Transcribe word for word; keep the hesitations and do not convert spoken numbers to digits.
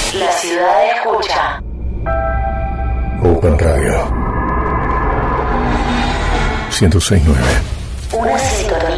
La ciudad escucha. Open Radio ciento seis punto nueve. Una sintonía